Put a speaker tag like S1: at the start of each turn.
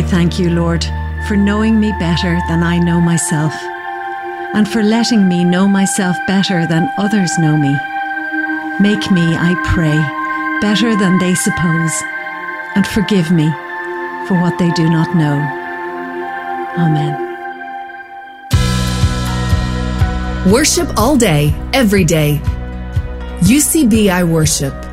S1: thank you, Lord, for knowing me better than I know myself, and for letting me know myself better than others know me. Make me, I pray, better than they suppose, and forgive me for what they do not know. Amen.
S2: Worship all day, every day. UCB I Worship.